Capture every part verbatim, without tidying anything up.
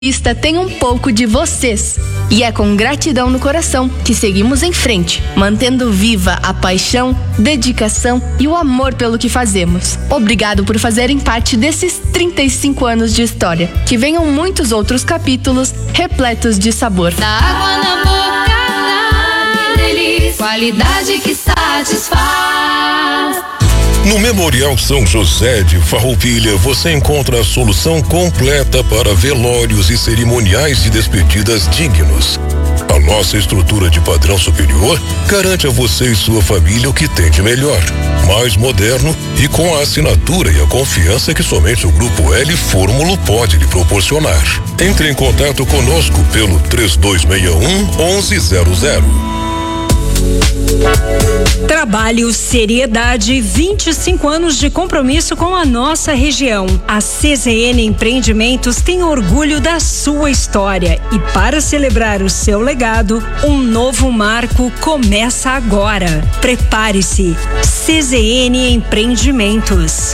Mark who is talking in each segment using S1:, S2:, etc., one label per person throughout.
S1: Vista tem um pouco de vocês. E é com gratidão no coração que seguimos em frente, mantendo viva a paixão, dedicação e o amor pelo que fazemos. Obrigado por fazerem parte desses trinta e cinco anos de história. Que venham muitos outros capítulos repletos de sabor.
S2: Da água na boca, da delícia, qualidade que satisfaz.
S3: No Memorial São José de Farroupilha, você encontra a solução completa para velórios e cerimoniais de despedidas dignos. A nossa estrutura de padrão superior garante a você e sua família o que tem de melhor, mais moderno e com a assinatura e a confiança que somente o Grupo L Fórmulo pode lhe proporcionar. Entre em contato conosco pelo três dois seis um, onze zero zero.
S4: Trabalho, seriedade, vinte e cinco anos de compromisso com a nossa região. A C Z N Empreendimentos tem orgulho da sua história e para celebrar o seu legado, um novo marco começa agora. Prepare-se, C Z N Empreendimentos.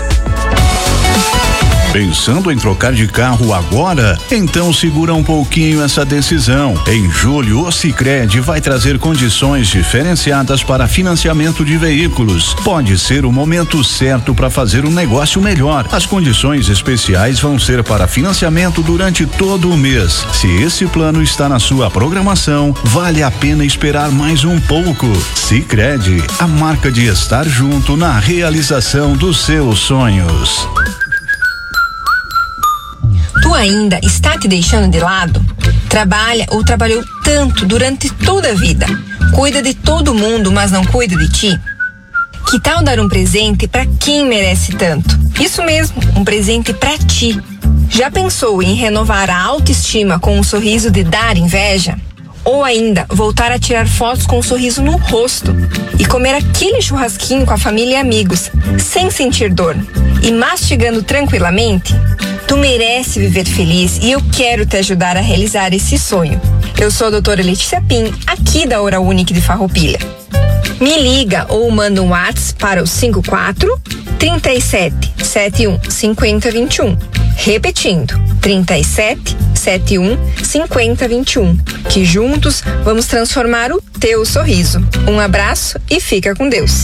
S5: Pensando em trocar de carro agora? Então segura um pouquinho essa decisão. Em julho, o Sicredi vai trazer condições diferenciadas para financiamento de veículos. Pode ser o momento certo para fazer um negócio melhor. As condições especiais vão ser para financiamento durante todo o mês. Se esse plano está na sua programação, vale a pena esperar mais um pouco. Sicredi, a marca de estar junto na realização dos seus sonhos.
S6: Tu ainda está te deixando de lado? Trabalha ou trabalhou tanto durante toda a vida? Cuida de todo mundo, mas não cuida de ti? Que tal dar um presente para quem merece tanto? Isso mesmo, um presente para ti. Já pensou em renovar a autoestima com um sorriso de dar inveja? Ou ainda, voltar a tirar fotos com um sorriso no rosto e comer aquele churrasquinho com a família e amigos, sem sentir dor e mastigando tranquilamente? Tu merece viver feliz e eu quero te ajudar a realizar esse sonho. Eu sou a doutora Letícia Pim, aqui da Oral Unique de Farroupilha. Me liga ou manda um WhatsApp para o cinco quatro, três sete, sete um, cinco zero dois um. Repetindo, três sete, sete um, cinco zero dois um. Que juntos vamos transformar o teu sorriso. Um abraço e fica com Deus.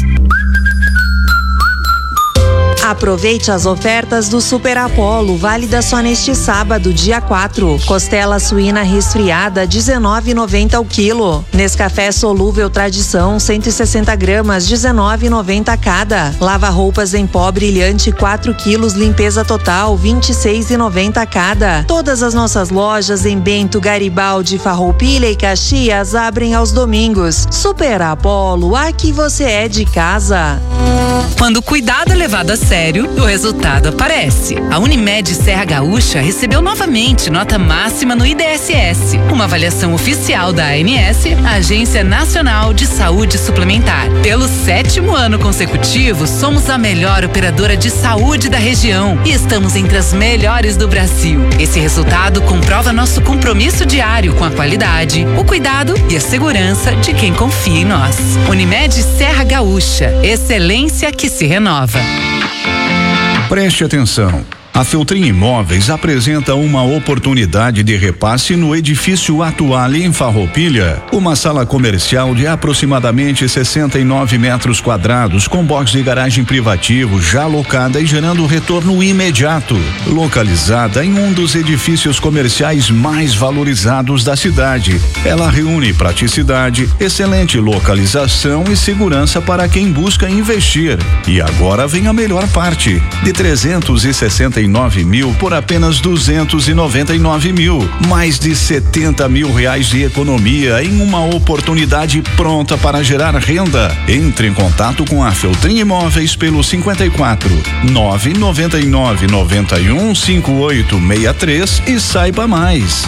S7: Aproveite as ofertas do Super Apollo, válida só neste sábado, dia quatro. Costela suína resfriada, dezenove reais e noventa centavos o quilo. Nescafé solúvel tradição, cento e sessenta gramas, dezenove reais e noventa centavos cada. Lava roupas em pó brilhante, quatro quilos, limpeza total, vinte e seis reais e noventa centavos cada. Todas as nossas lojas em Bento, Garibaldi, Farroupilha e Caxias abrem aos domingos. Super Apollo, aqui você é de casa.
S8: Quando o cuidado é levado a sério, o resultado aparece. A Unimed Serra Gaúcha recebeu novamente nota máxima no I D S S, uma avaliação oficial da A N S, a Agência Nacional de Saúde Suplementar. Pelo sétimo ano consecutivo, somos a melhor operadora de saúde da região e estamos entre as melhores do Brasil. Esse resultado comprova nosso compromisso diário com a qualidade, o cuidado e a segurança de quem confia em nós. Unimed Serra Gaúcha, excelência que se renova.
S5: Preste atenção. A Feltrin Imóveis apresenta uma oportunidade de repasse no edifício atual em Farroupilha. Uma sala comercial de aproximadamente sessenta e nove metros quadrados, com box de garagem privativo já locada e gerando retorno imediato. Localizada em um dos edifícios comerciais mais valorizados da cidade. Ela reúne praticidade, excelente localização e segurança para quem busca investir. E agora vem a melhor parte. De trezentos e sessenta e nove mil por apenas duzentos e noventa e nove mil. Mais de setenta mil reais de economia em uma oportunidade pronta para gerar renda. Entre em contato com a Feltrin Imóveis pelo cinquenta e quatro, nove noventa e nove, noventa e um, cinquenta e oito sessenta e três e saiba mais.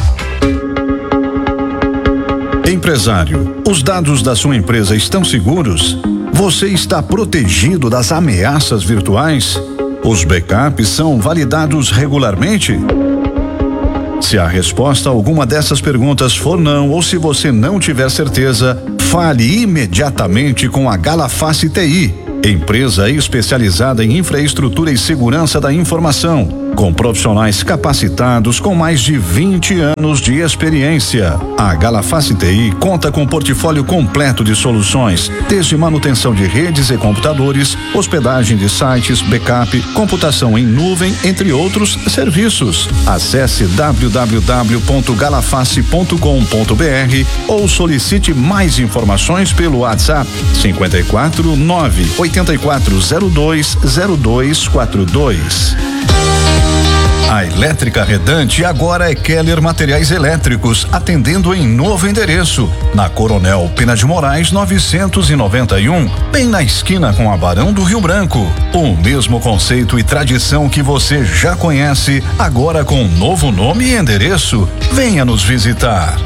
S5: Empresário, os dados da sua empresa estão seguros? Você está protegido das ameaças virtuais? Os backups são validados regularmente? Se a resposta a alguma dessas perguntas for não, ou se você não tiver certeza, fale imediatamente com a Galaface T I, empresa especializada em infraestrutura e segurança da informação. com profissionais capacitados com mais de vinte anos de experiência. A Galaface T I conta com um portfólio completo de soluções, desde manutenção de redes e computadores, hospedagem de sites, backup, computação em nuvem, entre outros serviços. Acesse w w w ponto galaface ponto com ponto b r ou solicite mais informações pelo WhatsApp cinquenta e quatro nove oitenta e quatro zero dois zero dois quatro dois. A Elétrica Redante agora é Keller Materiais Elétricos, atendendo em novo endereço, na Coronel Pena de Moraes novecentos e noventa e um, bem na esquina com a Barão do Rio Branco. O mesmo conceito e tradição que você já conhece, agora com novo nome e endereço. Venha nos visitar.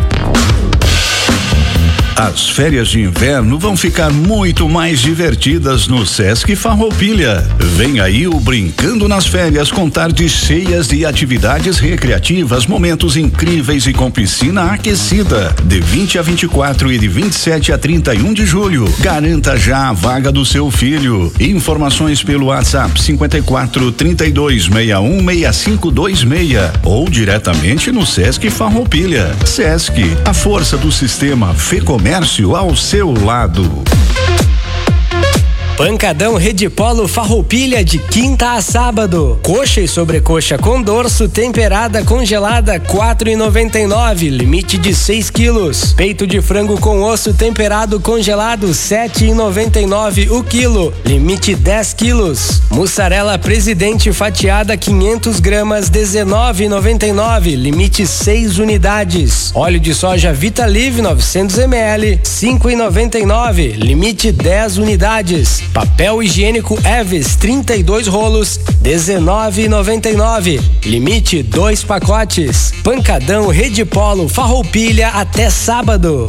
S5: As férias de inverno vão ficar muito mais divertidas no Sesc Farroupilha. Vem aí o Brincando nas Férias, com tardes cheias de atividades recreativas, momentos incríveis e com piscina aquecida. De vinte a vinte e quatro e de vinte e sete a trinta e um de julho. Garanta já a vaga do seu filho. Informações pelo WhatsApp cinquenta e quatro, trinta e dois, sessenta e um, sessenta e cinco vinte e seis ou diretamente no Sesc Farroupilha. Sesc, a força do sistema Fê Comércio ao seu lado.
S9: Pancadão Rede Polo Farroupilha de quinta a sábado. Coxa e sobrecoxa com dorso temperada congelada quatro e noventa e nove, limite de seis quilos. Peito de frango com osso temperado congelado sete e noventa e nove o quilo, limite dez quilos. Mussarela Presidente fatiada quinhentos gramas dezenove e noventa e nove, limite seis unidades. Óleo de soja Vitalive novecentos mililitros cinco e noventa e nove, limite dez unidades. Papel higiênico Eves trinta e dois rolos dezenove e noventa e nove, limite dois pacotes. Pancadão Rede Polo Farroupilha até sábado.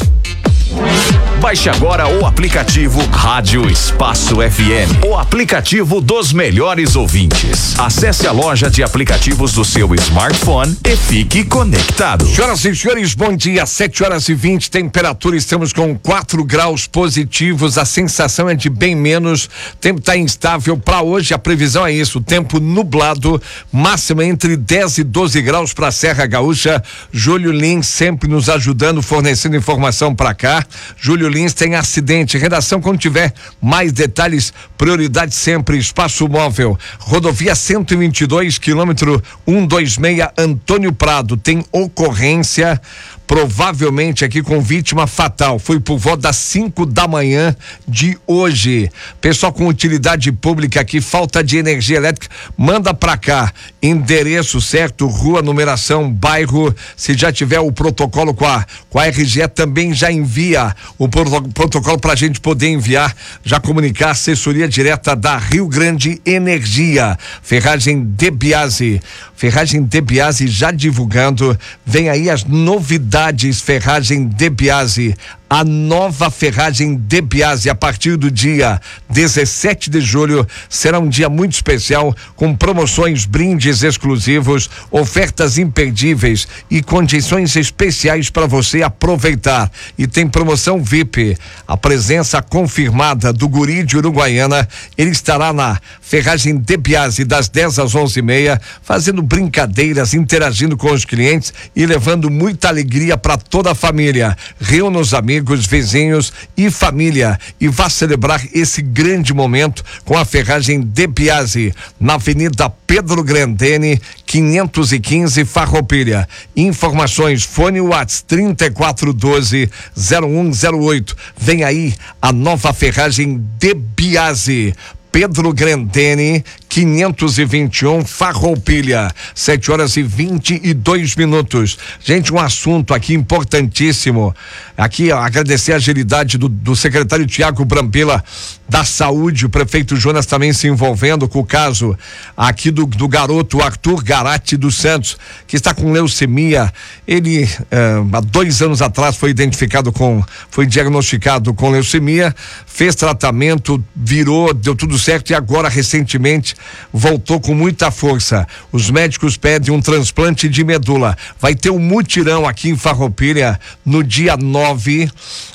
S10: Baixe agora o aplicativo Rádio Espaço F M, o aplicativo dos melhores ouvintes. Acesse a loja de aplicativos do seu smartphone e fique conectado.
S11: Senhoras e senhores, bom dia, sete horas e vinte, temperatura, estamos com quatro graus positivos, a sensação é de bem menos, tempo está instável para hoje, a previsão é isso, tempo nublado, máxima entre dez e doze graus para a Serra Gaúcha. Júlio Lins sempre nos ajudando, fornecendo informação para cá. Júlio Lins tem acidente. Redação, quando tiver mais detalhes, prioridade sempre. Espaço Móvel, rodovia cento e vinte e dois, quilômetro cento e vinte e seis, Antônio Prado, tem ocorrência, provavelmente aqui com vítima fatal. Foi por volta das cinco da manhã de hoje. Pessoal com utilidade pública aqui, falta de energia elétrica, manda pra cá. Endereço certo, rua, numeração, bairro. Se já tiver o protocolo com a, com a R G E, também já envia o protocolo pra gente poder enviar, já comunicar a assessoria direta da Rio Grande Energia. Ferragem De Biase. Ferragem De Biase já divulgando. Vem aí as novidades. Ferragem De Biase, a nova ferragem De Biase, a partir do dia dezessete de julho, será um dia muito especial, com promoções, brindes exclusivos, ofertas imperdíveis e condições especiais para você aproveitar. E tem promoção V I P, a presença confirmada do Guri de Uruguaiana. Ele estará na Ferragem De Biase das dez às onze e meia, fazendo brincadeiras, interagindo com os clientes e levando muita alegria para toda a família. Reúna os amigos, vizinhos e família e vá celebrar esse grande momento com a Ferragem De Biase, na Avenida Pedro Grandene, quinhentos e quinze, Farroupilha. Informações, fone WhatsApp trinta e quatro doze, zero um zero oito. Vem aí a nova Ferragem De Biase. Pedro Grandene, quinhentos e vinte e um, Farroupilha, sete horas e vinte e dois minutos. Gente, um assunto aqui importantíssimo. Aqui, ó, agradecer a agilidade do, do secretário Tiago Brambila da Saúde, o prefeito Jonas também se envolvendo com o caso aqui do, do garoto Arthur Garati dos Santos, que está com leucemia. Ele, eh, há dois anos atrás, foi identificado com, foi diagnosticado com leucemia, fez tratamento, virou, deu tudo certo e agora, recentemente, voltou com muita força. Os médicos pedem um transplante de medula. Vai ter um mutirão aqui em Farroupilha no dia nove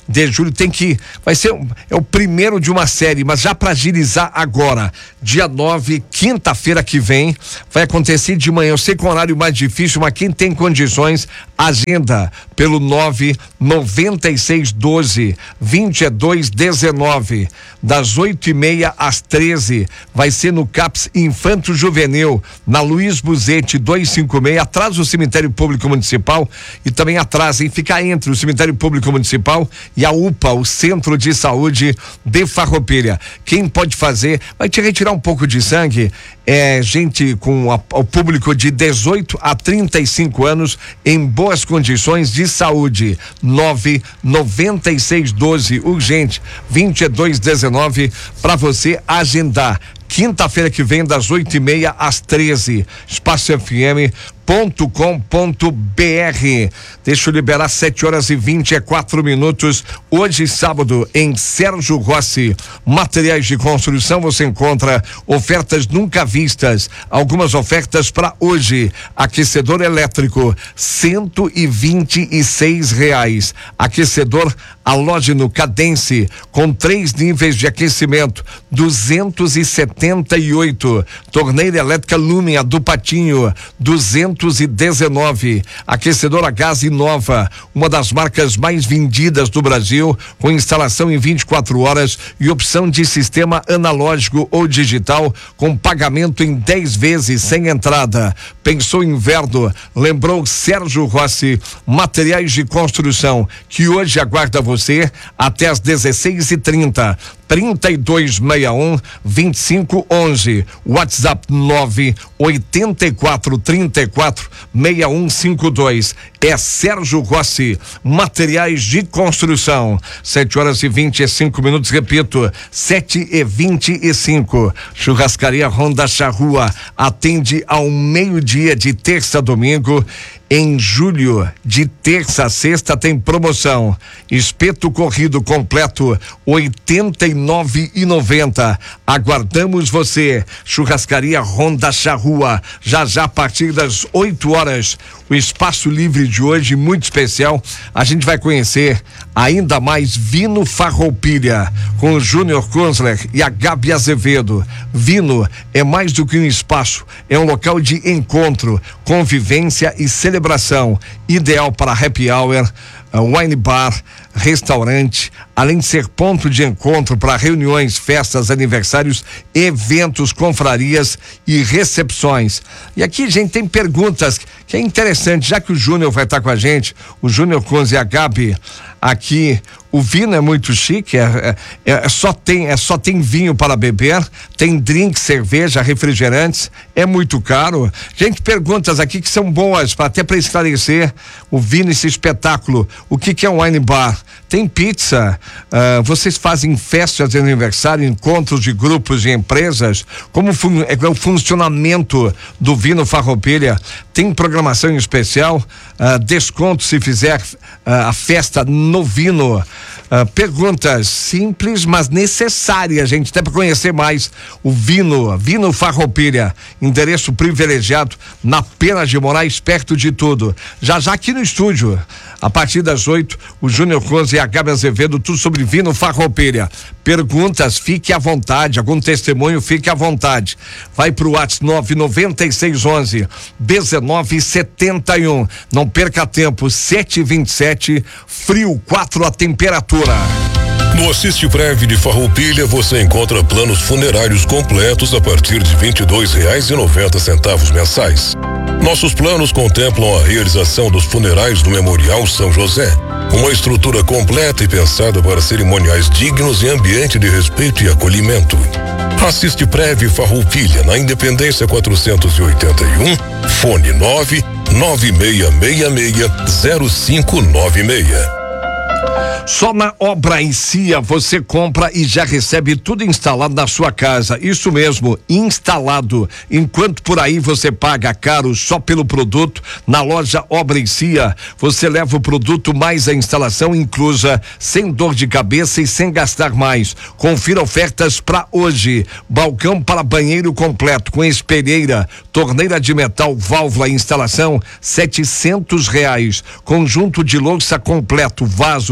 S11: de julho. Tem que, vai ser, é o primeiro de uma série, mas já para agilizar agora, dia nove, quinta-feira que vem, vai acontecer de manhã. Eu sei que é um horário mais difícil, mas quem tem condições, agenda pelo nove noventa e seis doze vinte e dois dezenove, das oito e meia às treze, vai ser no CAPS Infanto Juvenil, na Luiz Buzete duzentos e cinquenta e seis, atrás do Cemitério Público Municipal e também atrás, hein, fica entre o Cemitério Público Municipal e a U P A, o Centro de Saúde de Farroupilha. Quem pode fazer, vai te retirar um pouco de sangue, é gente com a, o público de dezoito a trinta e cinco anos em boas condições de saúde. nove noventa e seis doze, urgente, vinte e dois dezenove, para você agendar. Quinta-feira que vem, das oito e meia às treze, espaço f m ponto com ponto b r. Deixa eu liberar sete horas e vinte e quatro minutos. Hoje, sábado, em Sérgio Rossi, materiais de construção, você encontra ofertas nunca vistas. Algumas ofertas para hoje. Aquecedor elétrico, cento e vinte e seis reais. Aquecedor halógeno Cadence, com três níveis de aquecimento, duzentos e setenta e oito. Torneira elétrica Lumia do Patinho, duzentos e dezenove. Aquecedor a gás Inova, uma das marcas mais vendidas do Brasil, com instalação em vinte e quatro horas e opção de sistema analógico ou digital, com pagamento em dez vezes sem entrada. Pensou em inverno? Lembrou Sérgio Rossi, materiais de construção, que hoje aguarda você até às dezesseis e trinta. trinta e dois sessenta e um, vinte e cinco onze, WhatsApp nove oitenta e quatro trinta e quatro sessenta e um cinquenta e dois. É Sérgio Rossi, materiais de construção. sete horas e vinte e cinco minutos, repito, sete e vinte e cinco. Churrascaria Honda Charrua atende ao meio-dia de terça a domingo. Em julho, de terça a sexta, tem promoção. Espeto corrido completo, oitenta e nove e noventa. Aguardamos você. Churrascaria Honda Charrua, já já a partir das oito horas. O espaço livre de hoje, muito especial. A gente vai conhecer ainda mais Vino Farroupilha, com o Júnior Kunzler e a Gabi Azevedo. Vino é mais do que um espaço, é um local de encontro, convivência e celebração, ideal para happy hour, wine bar, restaurante, além de ser ponto de encontro para reuniões, festas, aniversários, eventos, confrarias e recepções. E aqui a gente tem perguntas que é interessante, já que o Júnior vai estar com a gente, o Júnior Kunz e a Gabi aqui. O Vino é muito chique, é, é, é, só tem, é só tem vinho para beber, tem drink, cerveja, refrigerantes, é muito caro. Gente, perguntas aqui que são boas, para até para esclarecer o Vino, esse espetáculo. O que que é um wine bar? Tem pizza, uh, vocês fazem festas de aniversário, encontros de grupos de empresas? Como fun- é o funcionamento do Vino Farroupilha? Tem programação em especial, uh, desconto se fizer uh, a festa no Vino. Uh, perguntas simples, mas necessárias, gente, até para conhecer mais o Vino, Vino Farroupilha, endereço privilegiado na Pena de Moraes, perto de tudo. Já já aqui no estúdio, a partir das oito, o Júnior Kunz e a Gabi Azevedo, tudo sobre Vino Farroupilha. Perguntas, fique à vontade, algum testemunho, fique à vontade. Vai pro WhatsApp nove noventa e seis onze dezenove setenta e um. Não perca tempo, sete e vinte e sete, frio quatro a temperatura.
S3: No Assiste Prev de Farroupilha você encontra planos funerários completos a partir de vinte e dois reais e noventa centavos mensais. Nossos planos contemplam a realização dos funerais do Memorial São José, uma estrutura completa e pensada para cerimoniais dignos e ambiente de respeito e acolhimento. Assiste Prev Farroupilha, na Independência quatrocentos e oitenta e um, fone nove nove seis seis seis zero cinco nove seis.
S11: Só na Obra em Cia você compra e já recebe tudo instalado na sua casa. Isso mesmo, instalado. Enquanto por aí você paga caro só pelo produto, na loja Obra em Cia você leva o produto mais a instalação inclusa, sem dor de cabeça e sem gastar mais. Confira ofertas para hoje. Balcão para banheiro completo com espelheira, torneira de metal, válvula e instalação, setecentos reais. Conjunto de louça completo, vaso,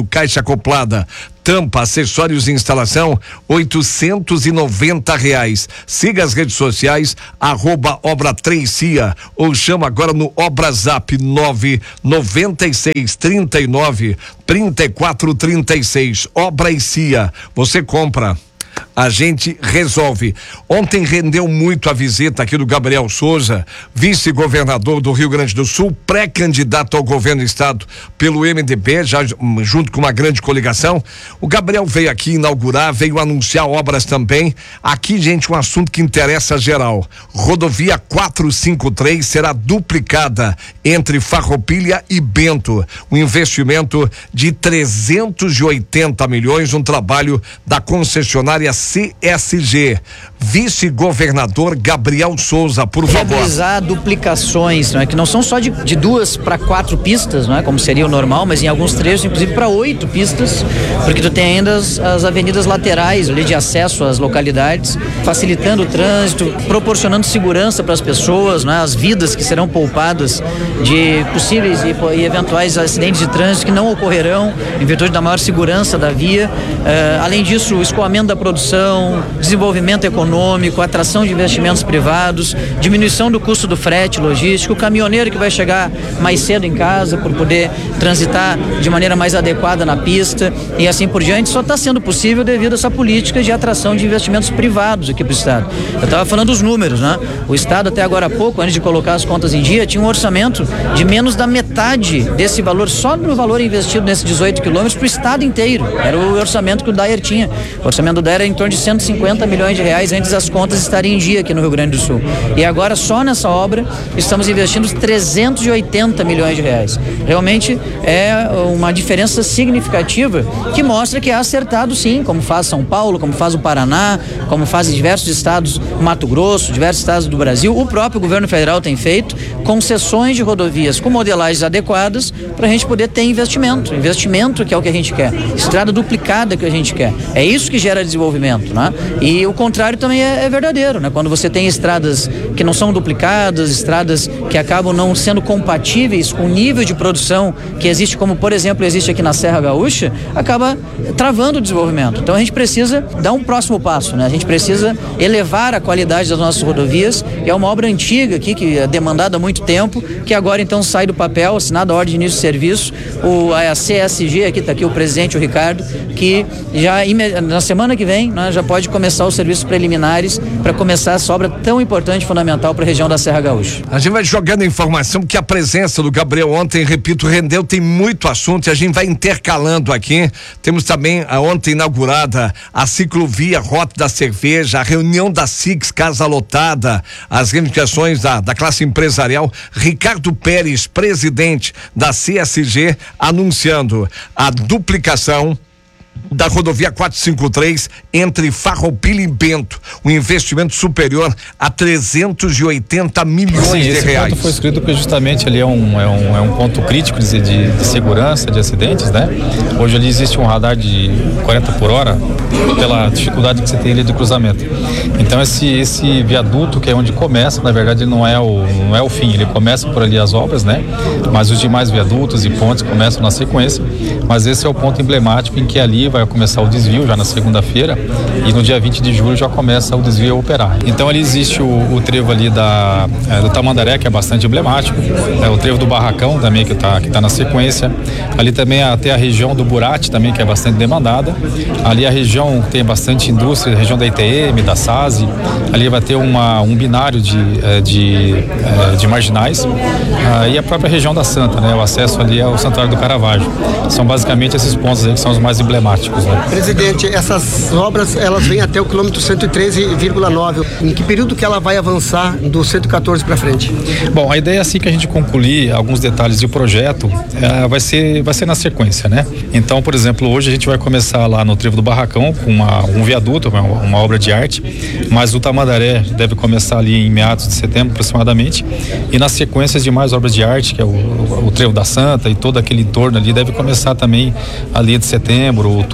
S11: piso, caixa acoplada, tampa, acessórios e instalação, oitocentos e noventa reais. Siga as redes sociais, arroba Obra três C I A, ou chama agora no Obrazap nove noventa e seis, trinta e nove, trinta e quatro, trinta e seis. Obra e C I A. Você compra, a gente resolve. Ontem rendeu muito a visita aqui do Gabriel Souza, vice-governador do Rio Grande do Sul, pré-candidato ao governo do estado pelo M D B, já junto com uma grande coligação. O Gabriel veio aqui inaugurar, veio anunciar obras também. Aqui, gente, um assunto que interessa geral. Rodovia quatrocentos e cinquenta e três será duplicada entre Farroupilha e Bento. Um investimento de trezentos e oitenta milhões, um trabalho da concessionária C S G. Vice-governador Gabriel Souza, por favor.
S12: Realizar duplicações, não é? Que não são só de, de duas para quatro pistas, não é? Como seria o normal, mas em alguns trechos, inclusive para oito pistas, porque tu tem ainda as, as avenidas laterais ali de acesso às localidades, facilitando o trânsito, proporcionando segurança para as pessoas, não é? As vidas que serão poupadas de possíveis e, e eventuais acidentes de trânsito que não ocorrerão em virtude da maior segurança da via. Uh, além disso, o escoamento da produção, desenvolvimento econômico, atração de investimentos privados, diminuição do custo do frete logístico, o caminhoneiro que vai chegar mais cedo em casa por poder transitar de maneira mais adequada na pista e assim por diante, só está sendo possível devido a essa política de atração de investimentos privados aqui para o estado. Eu estava falando dos números, né? O estado até agora há pouco, antes de colocar as contas em dia, tinha um orçamento de menos da metade desse valor, só no valor investido nesses dezoito quilômetros para o estado inteiro. Era o orçamento que o Dayer tinha. O orçamento do Dayer era em torno de cento e cinquenta milhões de reais antes as contas estarem em dia aqui no Rio Grande do Sul. E agora só nessa obra estamos investindo trezentos e oitenta milhões de reais. Realmente é uma diferença significativa que mostra que é acertado sim, como faz São Paulo, como faz o Paraná, como fazem diversos estados, Mato Grosso, diversos estados do Brasil. O próprio governo federal tem feito concessões de rodovias com modelagens adequadas para a gente poder ter investimento. Investimento que é o que a gente quer. Estrada duplicada que a gente quer. É isso que gera desenvolvimento, né? E o contrário também é, é verdadeiro, né? Quando você tem estradas que não são duplicadas, estradas que acabam não sendo compatíveis com o nível de produção que existe, como por exemplo existe aqui na Serra Gaúcha, acaba travando o desenvolvimento. Então a gente precisa dar um próximo passo, né? A gente precisa elevar a qualidade das nossas rodovias, que é uma obra antiga aqui, que é demandada há muito tempo, que agora então sai do papel, assinada a ordem de início de serviço, o, a C S G, aqui está aqui o presidente, o Ricardo, que já na semana que vem, né, já pode começar os serviços preliminares para começar essa obra tão importante e fundamental para a região da Serra Gaúcha.
S11: A gente vai jogando informação que a presença do Gabriel ontem, repito, rendeu, tem muito assunto e a gente vai intercalando aqui. Temos também a ontem inaugurada a ciclovia Rota da Cerveja, a reunião da S I X Casa Lotada, as reivindicações da, da classe empresarial. Ricardo Pérez, presidente da C S G, anunciando a duplicação da rodovia quatrocentos e cinquenta e três entre Farroupilha e Bento, um investimento superior a trezentos e oitenta milhões
S13: Sim,
S11: de
S13: esse
S11: reais.
S13: Ponto foi escrito porque justamente ali é um, é um, é um ponto crítico de, de, de segurança, de acidentes, né? Hoje ali existe um radar de quarenta por hora pela dificuldade que você tem ali de cruzamento. Então esse, esse viaduto, que é onde começa, na verdade ele não é o, não é o fim, ele começa por ali as obras, né? Mas os demais viadutos e pontes começam na sequência, mas esse é o ponto emblemático em que ali vai começar o desvio já na segunda-feira e no dia vinte de julho já começa o desvio a operar. Então ali existe o, o trevo ali da, é, do Tamandaré, que é bastante emblemático, é, o trevo do Barracão também, que está que tá na sequência, ali também até a região do Burati também, que é bastante demandada, ali a região que tem bastante indústria, a região da I T M, da S A S, ali vai ter uma, um binário de, de, de marginais, ah, e a própria região da Santa, né, o acesso ali é o Santuário do Caravaggio. São basicamente esses pontos aí que são os mais emblemáticos, né?
S14: Presidente, essas obras elas vêm até o quilômetro cento e treze vírgula nove. Em que período que ela vai avançar do cento e quatorze para frente? Bom,
S13: a ideia é assim que a gente concluir alguns detalhes do projeto, é, vai ser vai ser na sequência, né? Então, por exemplo, hoje a gente vai começar lá no trevo do Barracão com uma, um viaduto, uma, uma obra de arte, mas o Tamandaré deve começar ali em meados de setembro aproximadamente, e nas sequências de mais obras de arte, que é o, o, o trevo da Santa e todo aquele entorno ali, deve começar também ali de setembro, outubro,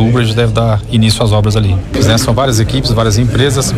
S13: outubro a gente deve dar início às obras ali. Né? São várias equipes, várias empresas.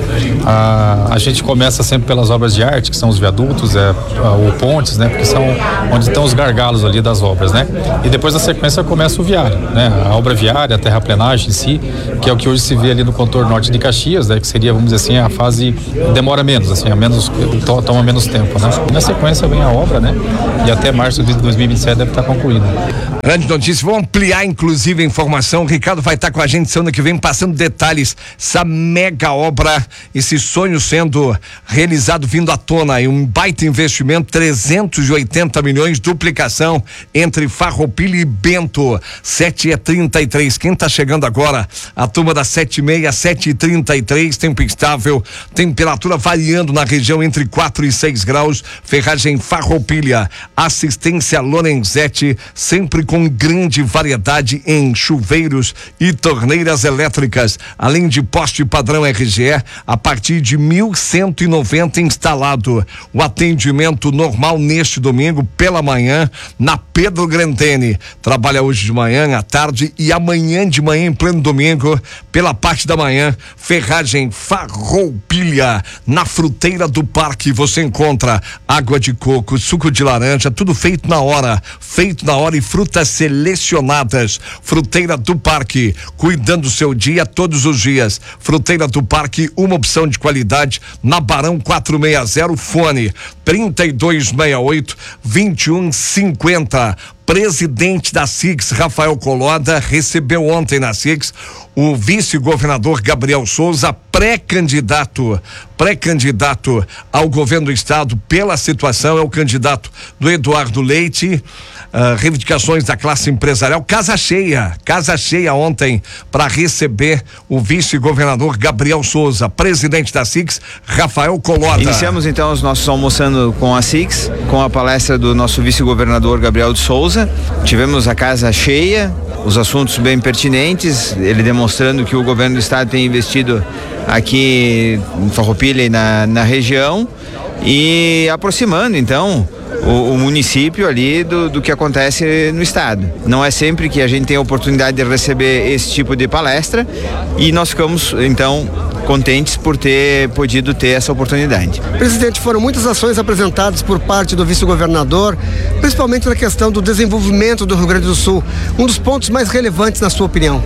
S13: A, a gente começa sempre pelas obras de arte, que são os viadutos, é, ou pontes, né? Porque são onde estão os gargalos ali das obras, né? E depois na sequência começa o viário, né? A obra viária, a terraplenagem em si, que é o que hoje se vê ali no contorno norte de Caxias, né? Que seria, vamos dizer assim, a fase demora menos, assim, a menos, to, toma menos tempo, né? E na sequência vem a obra, né? E até março de dois mil e vinte e sete deve estar concluída.
S11: Grande notícia, vou ampliar inclusive a informação. O Ricardo vai estar com a gente semana que vem passando detalhes, essa mega obra, esse sonho sendo realizado, vindo à tona, e um baita investimento, trezentos e oitenta milhões, duplicação entre Farroupilha e Bento. Sete e trinta e três. Quem está chegando agora? A turma das sete e meia, sete e trinta e três, tempo estável, temperatura variando na região entre quatro e seis graus. Ferragem Farroupilha, assistência Lorenzetti, sempre com grande variedade em chuveiros e torneiras elétricas, além de poste padrão R G E a partir de mil cento e noventa instalado. O atendimento normal neste domingo pela manhã na Pedro Grandene. Trabalha hoje de manhã, à tarde e amanhã de manhã em pleno domingo pela parte da manhã. Ferragem Farroupilha, na Fruteira do Parque você encontra água de coco, suco de laranja, tudo feito na hora, feito na hora e frutas selecionadas. Fruteira do Parque, cuidando do seu dia todos os dias. Fruteira do Parque, uma opção de qualidade na Barão quatrocentos e sessenta, fone trinta e dois sessenta e oito, vinte e um cinquenta. Presidente da S I X, Rafael Coloda, recebeu ontem na S I X o vice-governador Gabriel Souza, pré-candidato, pré-candidato ao governo do estado pela situação, é o candidato do Eduardo Leite. Uh, reivindicações da classe empresarial, casa cheia, casa cheia ontem para receber o vice-governador Gabriel Souza, presidente da S I X, Rafael Coloda.
S15: Iniciamos então os nossos almoçando com a S I X, com a palestra do nosso vice-governador Gabriel de Souza. Tivemos a casa cheia, os assuntos bem pertinentes, ele demonstrando que o governo do estado tem investido aqui em Farroupilha e na, na região, e aproximando então O, o município ali do, do que acontece no estado. Não é sempre que a gente tem a oportunidade de receber esse tipo de palestra, e nós ficamos então contentes por ter podido ter essa oportunidade.
S14: Presidente, foram muitas ações apresentadas por parte do vice-governador, principalmente na questão do desenvolvimento do Rio Grande do Sul. Um dos pontos mais relevantes, na sua opinião?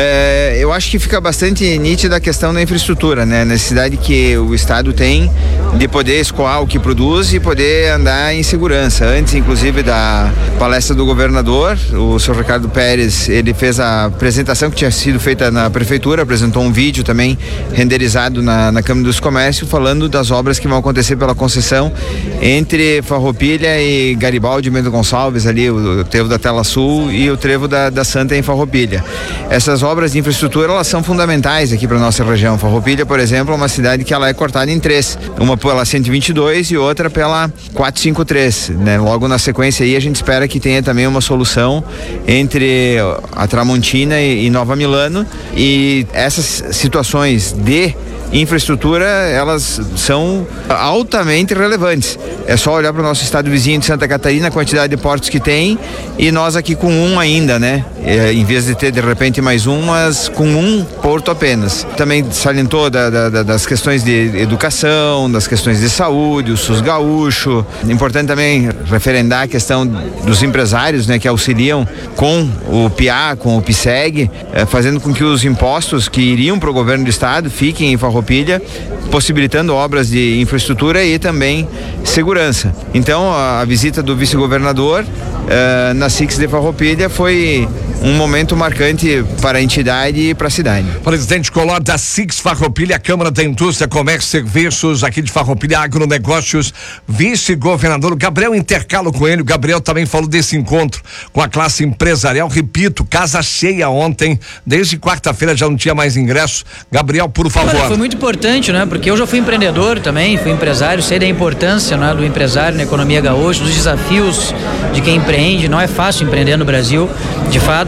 S15: É, eu acho que fica bastante nítida a questão da infraestrutura, né? A necessidade que o estado tem de poder escoar o que produz e poder andar em segurança. Antes, inclusive, da palestra do governador, o senhor Ricardo Pérez, ele fez a apresentação que tinha sido feita na prefeitura, apresentou um vídeo também renderizado na, na Câmara dos Comércios, falando das obras que vão acontecer pela concessão entre Farroupilha e Garibaldi e Bento Gonçalves, ali o, o trevo da Tela Sul e o trevo da, da Santa em Farroupilha. Essas obras de infraestrutura, elas são fundamentais aqui para nossa região. Farroupilha, por exemplo, é uma cidade que ela é cortada em três, uma pela cento e vinte e dois e outra pela quatrocentos e cinquenta e três, né? Logo na sequência aí a gente espera que tenha também uma solução entre a Tramontina e, e Nova Milano, e essas situações de infraestrutura, elas são altamente relevantes. É só olhar para o nosso estado vizinho de Santa Catarina, a quantidade de portos que tem, e nós aqui com um ainda, né? É, em vez de ter de repente mais um, mas com um porto apenas. Também salientou da, da, das questões de educação, das questões de saúde, o SUS gaúcho. Importante também referendar a questão dos empresários, né? Que auxiliam com o P I A, com o PSEG, é, fazendo com que os impostos que iriam para o governo do estado fiquem em Farroupilha, possibilitando obras de infraestrutura e também segurança. Então, a, a visita do vice-governador uh, na S I X de Farroupilha foi um momento marcante para a entidade e para a cidade.
S11: Presidente Coloda da S I X Farroupilha, Câmara da Indústria, Comércio e Serviços aqui de Farroupilha, Agronegócios, vice-governador Gabriel, intercalo com ele. O Gabriel também falou desse encontro com a classe empresarial. Repito, casa cheia ontem, desde quarta-feira já não tinha mais ingresso. Gabriel, por favor.
S12: Olha, foi muito importante, né? Porque eu já fui empreendedor também, fui empresário, sei da importância, né, do empresário na economia gaúcha, dos desafios de quem empreende. Não é fácil empreender no Brasil. De fato,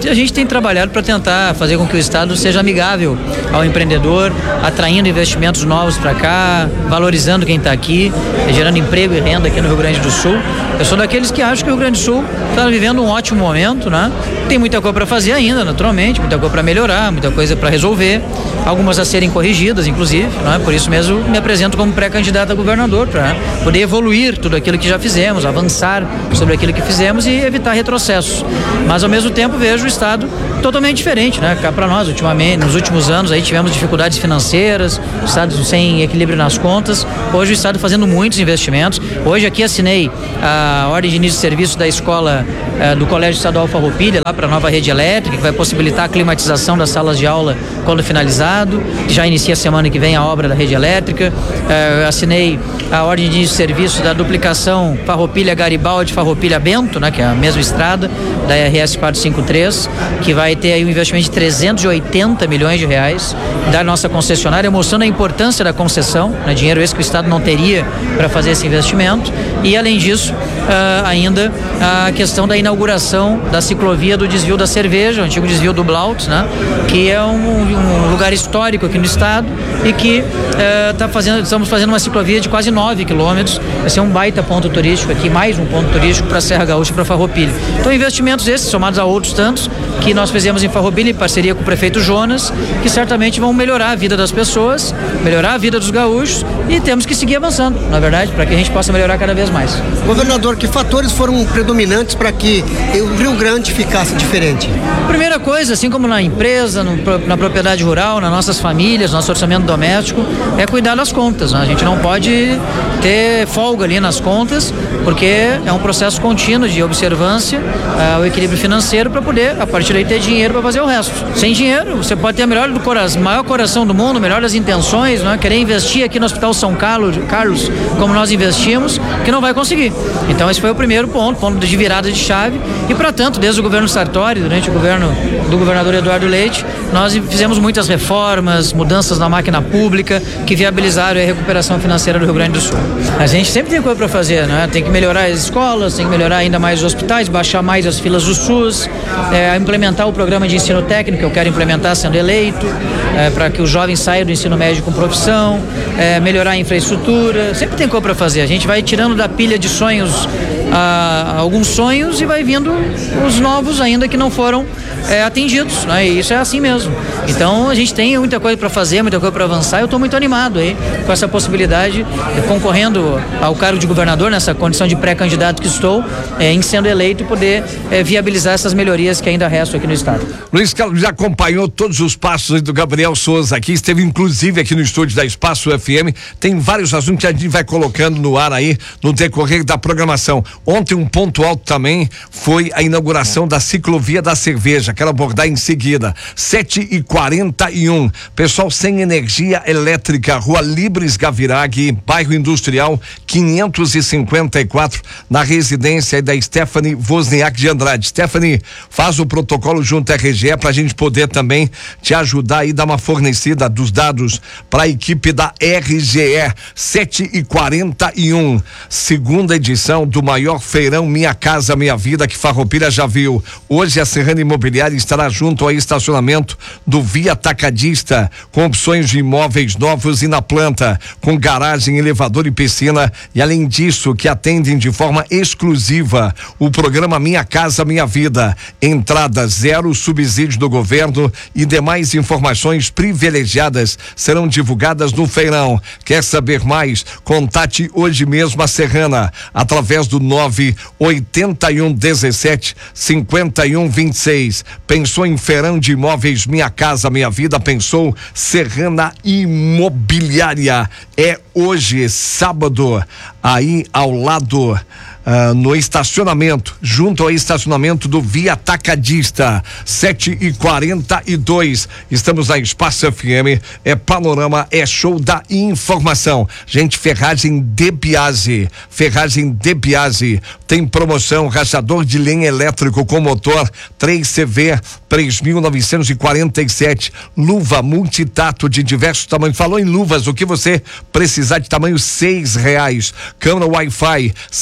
S12: E a gente tem trabalhado para tentar fazer com que o Estado seja amigável ao empreendedor, atraindo investimentos novos para cá, valorizando quem está aqui, gerando emprego e renda aqui no Rio Grande do Sul. Eu sou daqueles que acham que o Rio Grande do Sul está vivendo um ótimo momento, né? Tem muita coisa para fazer ainda, naturalmente, muita coisa para melhorar, muita coisa para resolver, algumas a serem corrigidas, inclusive, né? Por isso mesmo me apresento como pré-candidato a governador, para poder evoluir tudo aquilo que já fizemos, avançar sobre aquilo que fizemos e evitar retrocessos. Mas ao mesmo tempo vejo o Estado totalmente diferente, né? Cá para nós, ultimamente, nos últimos anos aí tivemos dificuldades financeiras, o Estado sem equilíbrio nas contas, hoje o Estado fazendo muitos investimentos. Hoje aqui assinei a ordem de início de serviço da escola eh, do Colégio Estadual Farroupilha, lá para a nova rede elétrica, que vai possibilitar a climatização das salas de aula quando finalizado. Já inicia a semana que vem a obra da rede elétrica. Eh, assinei a ordem de início de serviço da duplicação Farroupilha-Garibaldi, Farroupilha-Bento, né, que é a mesma estrada da R S quatrocentos e cinquenta e três, que vai ter aí um investimento de trezentos e oitenta milhões de reais da nossa concessionária, mostrando a importância da concessão, né, dinheiro esse que o Estado não teria para fazer esse investimento. E além disso, uh, ainda a questão da inauguração da ciclovia do desvio da Cerveja, o antigo desvio do Blaut, né, que é um, um lugar histórico aqui no estado e que uh, tá fazendo, estamos fazendo uma ciclovia de quase nove quilômetros. Vai ser um baita ponto turístico aqui, mais um ponto turístico para a Serra Gaúcha e para Farroupilha. Então, investimentos esses, somados a outros tantos, que nós fizemos em Farroupilha em parceria com o prefeito Jonas, que certamente vão melhorar a vida das pessoas, melhorar a vida dos gaúchos, e temos que seguir avançando, na verdade, para que a gente possa melhorar cada vez mais.
S14: Governador, que fatores foram predominantes para que o Rio Grande ficasse diferente?
S12: Primeira coisa, assim como na empresa, no, na propriedade rural, nas nossas famílias, nosso orçamento doméstico, é cuidar das contas, né? A gente não pode ter folga ali nas contas, porque é um processo contínuo de observância uh, ao equilíbrio financeiro para poder, a partir daí, ter dinheiro para fazer o resto. Sem dinheiro, você pode ter a melhor do coração, maior coração do mundo, melhor das intenções, né? Querer investir aqui no Hospital São Carlos, Carlos, como nós investimos, que não vai conseguir. Então esse foi o primeiro ponto, ponto de virada de chave, e para tanto, desde o governo Sartori, durante o governo do governador Eduardo Leite, nós fizemos muitas reformas, mudanças na máquina pública, que viabilizaram a recuperação financeira do Rio Grande do Sul. A gente sempre tem coisa para fazer, né? Tem que melhorar as escolas, tem que melhorar ainda mais os hospitais, baixar mais as filas do SUS, é, implementar o programa de ensino técnico, que eu quero implementar sendo eleito, é, para que os jovens saiam do ensino médio com profissão, é, melhorar a infraestrutura, sempre tem coisa para fazer. A gente vai tirando da pilha de sonhos a, a alguns sonhos e vai vindo os novos ainda que não foram é, atendidos, né? E isso é assim mesmo. Então a gente tem muita coisa para fazer, muita coisa para avançar. Eu estou muito animado aí com essa possibilidade, concorrendo ao cargo de governador nessa condição de pré-candidato que estou, é, em sendo eleito, poder é, viabilizar essas melhorias que ainda restam aqui no estado.
S11: Luiz Carlos já acompanhou todos os passos do Gabriel Souza aqui, esteve inclusive aqui no estúdio da Espaço F M. Tem vários assuntos que a gente vai colocando no ar aí no decorrer da programação. Ontem um ponto alto também foi a inauguração da ciclovia da Cerveja. Quero abordar em seguida. sete e quarenta e um. Pessoal sem energia elétrica, Rua Libres Gavirag, bairro Industrial quinhentos e cinquenta e quatro, na residência da Stephanie Wozniak de Andrade. Stephanie, faz o protocolo junto à R G E para a gente poder também te ajudar e dar uma fornecida dos dados para a equipe da R G E. sete e quarenta e um. Segunda edição do maior feirão Minha Casa Minha Vida que Farroupilha já viu. Hoje a Serrana Imobiliária estará junto ao estacionamento do Via Atacadista, com opções de imóveis novos e na planta, com garagem, elevador e piscina, e além disso que atendem de forma exclusiva o programa Minha Casa Minha Vida. Entrada zero, subsídio do governo e demais informações privilegiadas serão divulgadas no feirão. Quer saber mais? Contate hoje mesmo a Serrana através do nove oitenta e um dezessete cinquenta e um vinte e seis. Pensou em feirão de imóveis Minha Casa Minha Vida? Pensou Serrana Imobiliária. É hoje, sábado, aí ao lado Uh, no estacionamento, junto ao estacionamento do Via Atacadista. Sete e quarenta e dois. Estamos na Espaço F M. É panorama, é show da informação. Gente, ferragem De Biase. Ferragem De Biase. Tem promoção, rachador de lenha elétrico com motor três C V três mil novecentos e quarenta e sete. Luva multitato de diversos tamanhos. Falou em luvas, o que você precisar de tamanho seis reais. Câmera Wi-Fi cento e trinta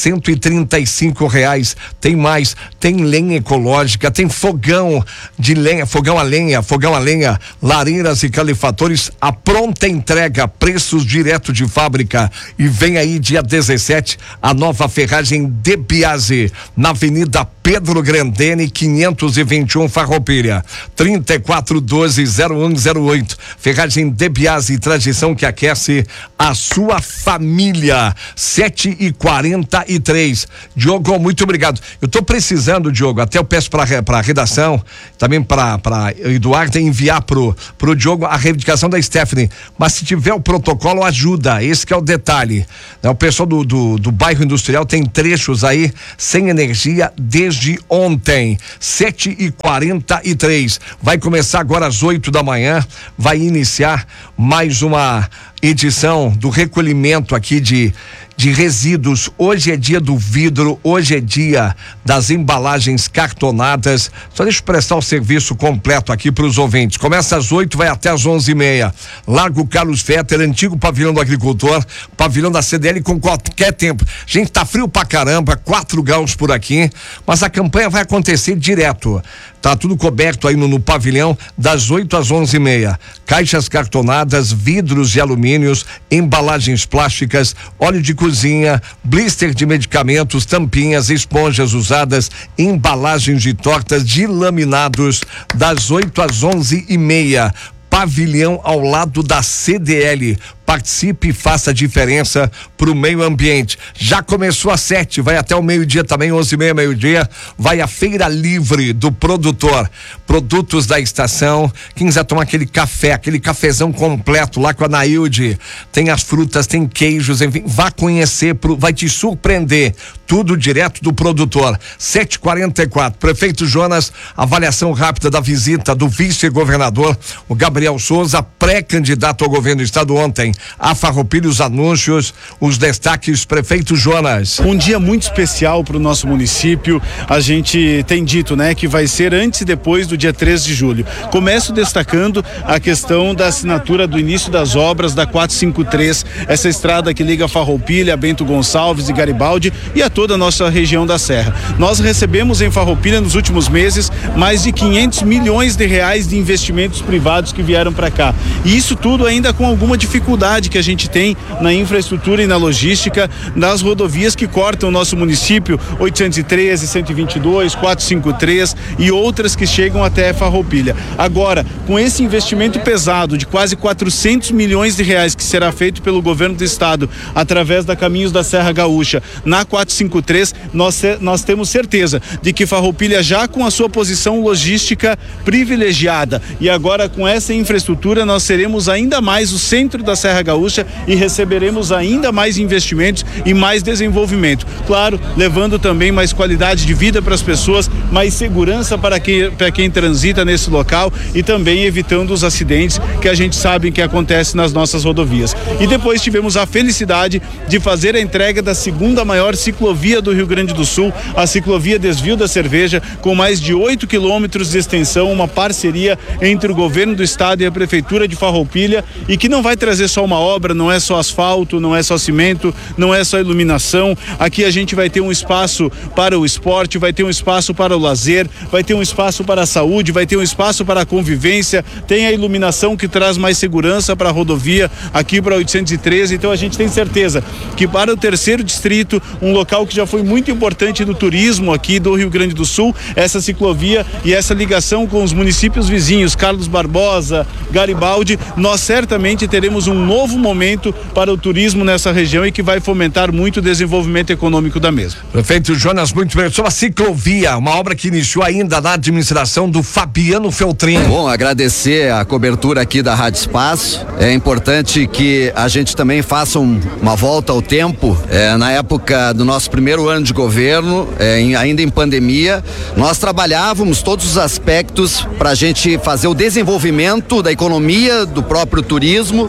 S11: trinta e cinco reais. Tem mais, tem lenha ecológica, tem fogão de lenha, fogão a lenha, fogão a lenha, lareiras e calefatores, a pronta entrega, preços direto de fábrica. E vem aí dia dezessete a nova ferragem De Biase, na Avenida Pedro Grandene, quinhentos e vinte e um, Farroupilha, trinta e quatro doze, zero um zero oito. Ferragem De Biase, tradição que aquece a sua família. Sete e quarenta e três. Diogo, muito obrigado. Eu tô precisando, Diogo, até eu peço para para redação, também para para Eduardo enviar pro pro Diogo a reivindicação da Stephanie. Mas se tiver o protocolo, ajuda. Esse que é o detalhe. O pessoal do, do, do bairro industrial tem trechos aí sem energia desde ontem. Sete e quarenta e três. Vai começar agora às oito da manhã. Vai iniciar mais uma edição do recolhimento aqui de de resíduos. Hoje é dia do vidro, hoje é dia das embalagens cartonadas. Só deixa eu prestar o serviço completo aqui para os ouvintes. Começa às oito, vai até às onze e meia. Largo Carlos Fetter, antigo pavilhão do agricultor, pavilhão da C D L com qualquer tempo. Gente, tá frio pra caramba, quatro graus por aqui, mas a campanha vai acontecer direto. Tá tudo coberto aí no, no pavilhão das oito às onze e meia. Caixas cartonadas, vidros de alumínios, embalagens plásticas, óleo de cozinha, blister de medicamentos, tampinhas, esponjas usadas, embalagens de tortas, de laminados, das oito às onze e meia. Pavilhão ao lado da C D L. Participe e faça a diferença para o meio ambiente. Já começou às sete, vai até o meio-dia também, onze e meia, meio-dia. Vai a Feira Livre do Produtor. Produtos da estação. Quem quiser tomar aquele café, aquele cafezão completo lá com a Nailde. Tem as frutas, tem queijos, enfim. Vá conhecer, vai te surpreender. Tudo direto do produtor. sete e quarenta e quatro. Prefeito Jonas, avaliação rápida da visita do vice-governador, o Gabriel Souza, pré-candidato ao governo do estado ontem. A Farroupilha, os anúncios, os destaques, prefeito Jonas.
S16: Um dia muito especial para o nosso município. A gente tem dito, né, que vai ser antes e depois do dia três de julho. Começo destacando a questão da assinatura do início das obras da quatrocentos e cinquenta e três, essa estrada que liga Farroupilha, Bento Gonçalves e Garibaldi e a toda a nossa região da Serra. Nós recebemos em Farroupilha nos últimos meses mais de quinhentos milhões de reais de investimentos privados que vieram para cá. E isso tudo ainda com alguma dificuldade que a gente tem na infraestrutura e na logística das rodovias que cortam o nosso município, oitocentos e treze, cento e vinte e dois, quatrocentos e cinquenta e três e outras que chegam até Farroupilha. Agora, com esse investimento pesado de quase quatrocentos milhões de reais que será feito pelo governo do estado através da Caminhos da Serra Gaúcha na quatrocentos e cinquenta e três, nós, nós temos certeza de que Farroupilha, já com a sua posição logística privilegiada e agora com essa infraestrutura, nós seremos ainda mais o centro da Serra Gaúcha e receberemos ainda mais investimentos e mais desenvolvimento. Claro, levando também mais qualidade de vida para as pessoas, mais segurança para quem, para quem transita nesse local e também evitando os acidentes que a gente sabe que acontecem nas nossas rodovias. E depois tivemos a felicidade de fazer a entrega da segunda maior ciclovia do Rio Grande do Sul, a ciclovia Desvio da Cerveja, com mais de oito quilômetros de extensão, uma parceria entre o governo do estado e a prefeitura de Farroupilha, e que não vai trazer só uma obra, não é só asfalto, não é só cimento, não é só iluminação. Aqui a gente vai ter um espaço para o esporte, vai ter um espaço para o lazer, vai ter um espaço para a saúde, vai ter um espaço para a convivência, tem a iluminação que traz mais segurança para a rodovia aqui para oitocentos e treze. Então a gente tem certeza que para o terceiro distrito, um local que já foi muito importante do turismo aqui do Rio Grande do Sul, essa ciclovia e essa ligação com os municípios vizinhos, Carlos Barbosa, Garibaldi, nós certamente teremos um novo momento para o turismo nessa região e que vai fomentar muito o desenvolvimento econômico da mesma.
S11: Prefeito Jonas, muito bem. Sobre a ciclovia, uma obra que iniciou ainda na administração do Fabiano Feltrin.
S17: Bom, agradecer a cobertura aqui da Rádio Espaço. É importante que a gente também faça um, uma volta ao tempo. É, na época do nosso primeiro ano de governo, é, em, ainda em pandemia, nós trabalhávamos todos os aspectos para a gente fazer o desenvolvimento da economia, do próprio turismo.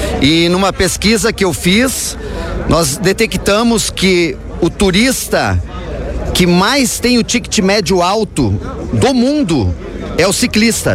S17: E numa pesquisa que eu fiz, nós detectamos que o turista que mais tem o ticket médio alto do mundo é o ciclista.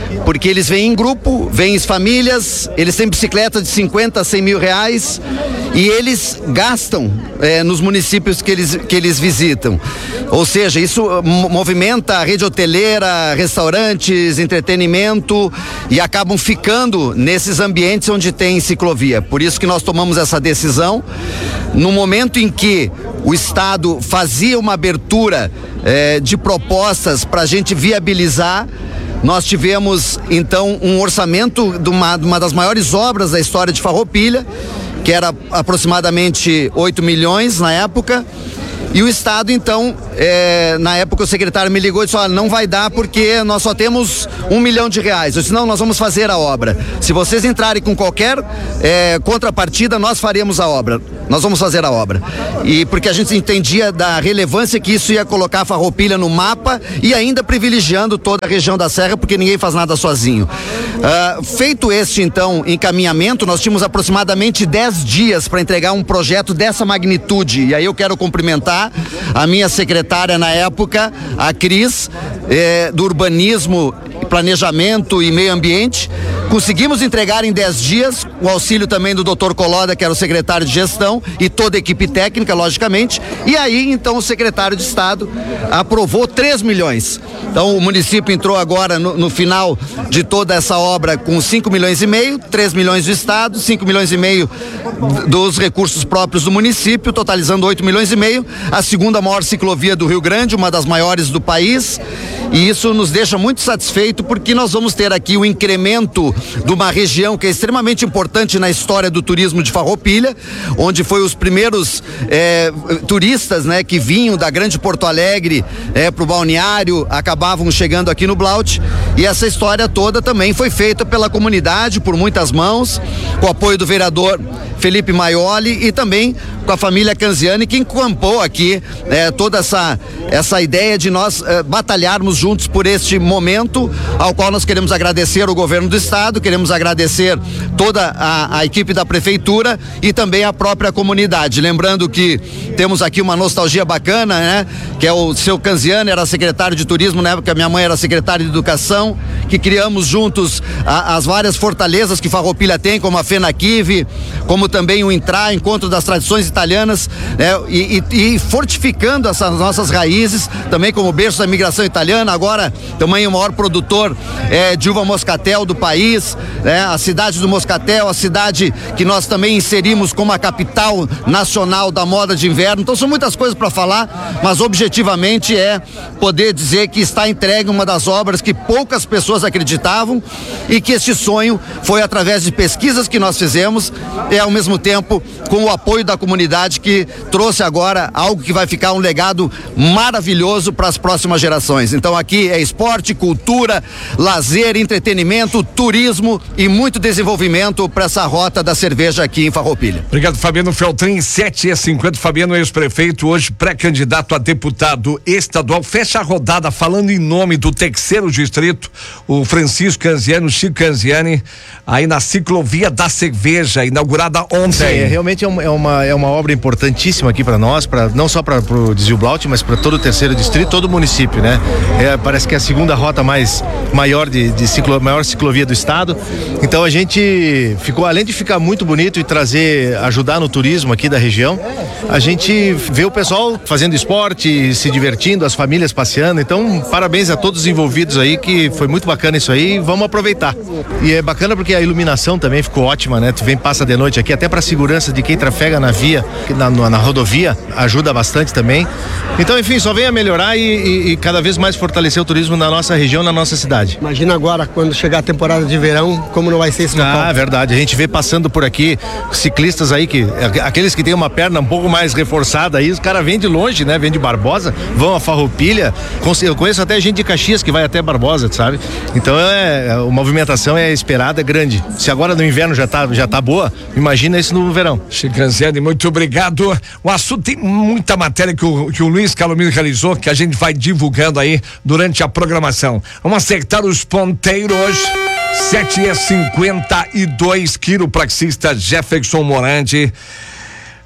S17: porque eles vêm em grupo, vêm em famílias, eles têm bicicleta de cinquenta, cem mil reais e eles gastam é, nos municípios que eles, que eles visitam. Ou seja, isso movimenta a rede hoteleira, restaurantes, entretenimento e acabam ficando nesses ambientes onde tem ciclovia. Por isso que nós tomamos essa decisão no momento em que o Estado fazia uma abertura eh, de propostas para a gente viabilizar. Nós tivemos então um orçamento de uma, de uma das maiores obras da história de Farroupilha, que era aproximadamente oito milhões na época. E o Estado, então, é, na época o secretário me ligou e disse, olha, não vai dar porque nós só temos um milhão de reais. Eu disse, não, nós vamos fazer a obra. Se vocês entrarem com qualquer é, contrapartida, nós faremos a obra. Nós vamos fazer a obra. E porque a gente entendia da relevância que isso ia colocar a Farroupilha no mapa e ainda privilegiando toda a região da Serra, porque ninguém faz nada sozinho. Uh, feito este, então, encaminhamento, nós tínhamos aproximadamente dez dias para entregar um projeto dessa magnitude. E aí eu quero cumprimentar a minha secretária na época, a Cris, eh, do Urbanismo, Planejamento e Meio Ambiente. Conseguimos entregar em dez dias, o auxílio também do doutor Coloda, que era o secretário de gestão, e toda a equipe técnica, logicamente. E aí, então, o secretário de Estado aprovou três milhões. Então, o município entrou agora no, no final de toda essa obra com cinco milhões e meio, três milhões do Estado, cinco milhões e meio dos recursos próprios do município, totalizando oito milhões e meio. A segunda maior ciclovia do Rio Grande, uma das maiores do país. E isso nos deixa muito satisfeito porque nós vamos ter aqui o incremento de uma região que é extremamente importante na história do turismo de Farroupilha, onde foi os primeiros eh, turistas, né, que vinham da grande Porto Alegre eh, para o balneário, acabavam chegando aqui no Blaut. E essa história toda também foi feita pela comunidade, por muitas mãos, com o apoio do vereador Felipe Maioli e também com a família Canziani, que encampou aqui eh, toda essa, essa ideia de nós eh, batalharmos juntos por este momento, ao qual nós queremos agradecer o governo do estado, queremos agradecer toda a, a equipe da prefeitura e também a própria comunidade. Lembrando que temos aqui uma nostalgia bacana, né? Que é o seu Canziani, era secretário de turismo na época que a minha mãe era secretária de educação, que criamos juntos a, as várias fortalezas que Farroupilha tem, como a FENAQUIV, como também o INTRA, Encontro das Tradições Italianas, né? e, e, e fortificando essas nossas raízes, também como berço da imigração italiana, agora também o maior produtor é, de uva moscatel do país, né? A cidade do Moscatel, a cidade que nós também inserimos como a capital nacional da moda de inverno. Então são muitas coisas para falar, mas objetivamente é poder dizer que está entregue uma das obras que poucas pessoas acreditavam e que este sonho foi através de pesquisas que nós fizemos e ao mesmo tempo com o apoio da comunidade que trouxe agora algo que vai ficar um legado maravilhoso para as próximas gerações. Então aqui é esporte, cultura, lazer, entretenimento, turismo e muito desenvolvimento para essa rota da cerveja aqui em Farroupilha.
S11: Obrigado, Fabiano Feltrin, sete e cinquenta. Fabiano, ex-prefeito, hoje pré-candidato a deputado estadual. Fecha a rodada falando em nome do terceiro distrito, o Francisco Canziani, o Chico Canziani, aí na ciclovia da cerveja, inaugurada ontem.
S18: Sim, é, realmente é uma, é uma, é uma obra importantíssima aqui para nós, pra, não só para o Desvio Blaut, mas para todo o terceiro distrito, todo o município, né? É, parece que é a segunda rota mais maior de, de ciclo, maior ciclovia do estado. Então a gente ficou, além de ficar muito bonito e trazer, ajudar no turismo aqui da região, a gente vê o pessoal fazendo esporte, se divertindo, as famílias passeando. Então, parabéns a todos os envolvidos aí, que foi muito bacana isso aí, vamos aproveitar. E é bacana porque a iluminação também ficou ótima, né? Tu vem, passa de noite aqui, até para segurança de quem trafega na via, na, na, na rodovia, ajuda bastante também. Então, enfim, só vem a melhorar e, e, e cada vez mais fortalecer o turismo na nossa região, na nossa cidade.
S14: Imagina agora, quando chegar a temporada de verão, como não vai ser esse local.
S18: Ah, verdade. A gente vê passando por aqui ciclistas aí, que aqueles que têm uma perna um pouco mais reforçada aí, os caras vêm de longe, né? Vêm de Barbosa, vão a Farroupilha. Eu conheço até gente de Caxias que vai até Barbosa, sabe? Então é, a movimentação é esperada, é grande. Se agora no inverno já tá, já tá boa, imagina isso no verão.
S11: Chicanziani, muito obrigado. O assunto tem muita matéria que o, que o Luiz Calomino realizou, que a gente vai divulgando aí durante a programação. Vamos acertar os ponteiros. sete e cinquenta e dois, quiropraxista Jefferson Morandi.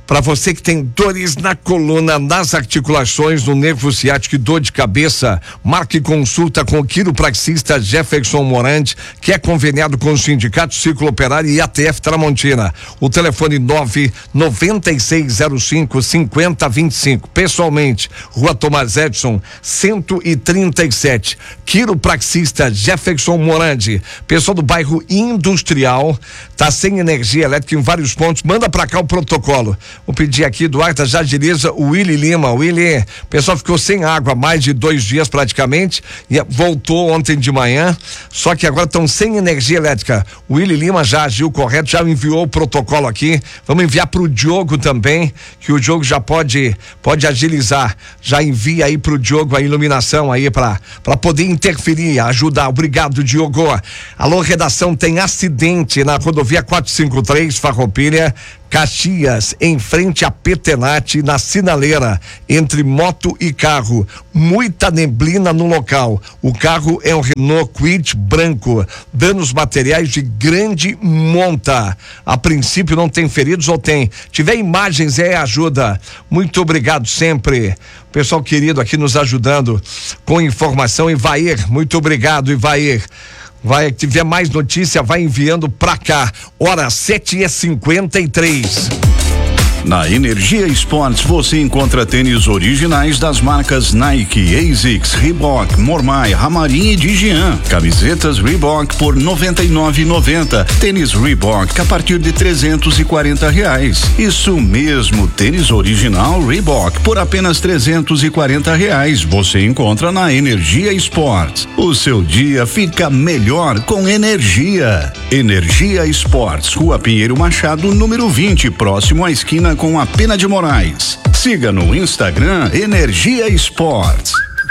S11: Para você que tem dores na coluna, nas articulações, no nervo ciático e dor de cabeça, marque consulta com o quiropraxista Jefferson Morandi, que é conveniado com o Sindicato Círculo Operário e A T F Tramontina. O telefone nove nove seis zero cinco cinco zero dois cinco. Pessoalmente, Rua Tomás Edson, cento e trinta e sete. Quiropraxista Jefferson Morandi. Pessoal do bairro Industrial, tá sem energia elétrica em vários pontos. Manda para cá o protocolo. Vou pedir aqui, Duarte, já agiliza o Willy Lima. O Willy, o pessoal ficou sem água há mais de dois dias praticamente e voltou ontem de manhã, só que agora estão sem energia elétrica. O Willy Lima já agiu correto, já enviou o protocolo aqui. Vamos enviar para o Diogo também, que o Diogo já pode pode agilizar. Já envia aí para o Diogo a iluminação aí para para poder interferir, ajudar. Obrigado, Diogo. Alô, redação, tem acidente na rodovia quatrocentos e cinquenta e três, Farroupilha, Caxias, em frente a Petenate, na sinaleira, entre moto e carro. Muita neblina no local. O carro é um Renault Kwid branco. Danos materiais de grande monta. A princípio não tem feridos ou tem? Tiver imagens, é ajuda. Muito obrigado sempre. Pessoal querido aqui nos ajudando com informação. Ivair, muito obrigado, Ivair. Vai, se tiver mais notícia, vai enviando pra cá. Hora sete e cinquenta e três.
S5: Na Energia Esportes você encontra tênis originais das marcas Nike, ASICS, Reebok, Mormai, Ramarim e Digian. Camisetas Reebok por noventa e nove reais e noventa centavos. Tênis Reebok a partir de trezentos e quarenta reais. Isso mesmo, tênis original Reebok por apenas trezentos e quarenta reais. Você encontra na Energia Esportes. O seu dia fica melhor com energia. Energia Esportes, Rua Pinheiro Machado, número vinte, próximo à esquina com a Pena de Moraes. Siga no Instagram Energia Esportes.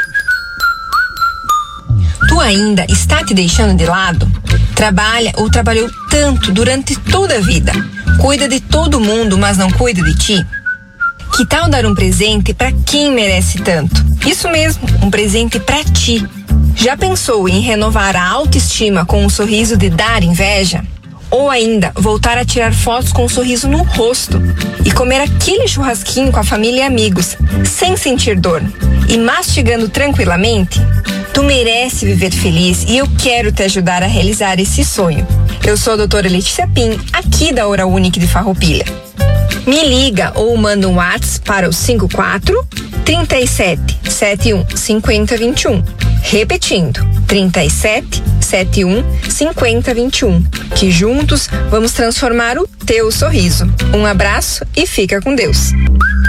S6: Tu ainda está te deixando de lado? Trabalha ou trabalhou tanto durante toda a vida? Cuida de todo mundo, mas não cuida de ti? Que tal dar um presente para quem merece tanto? Isso mesmo, um presente para ti. Já pensou em renovar a autoestima com um sorriso de dar inveja? Ou ainda, voltar a tirar fotos com um sorriso no rosto e comer aquele churrasquinho com a família e amigos, sem sentir dor e mastigando tranquilamente? Tu merece viver feliz e eu quero te ajudar a realizar esse sonho. Eu sou a doutora Letícia Pim, aqui da Oral Unique de Farroupilha. Me liga ou manda um WhatsApp para o cinco quatro, trinta e sete, setenta e um, cinquenta, vinte e um. Repetindo, trinta e sete, setenta e um, cinquenta, vinte e um. Que juntos vamos transformar o teu sorriso. Um abraço e fica com Deus.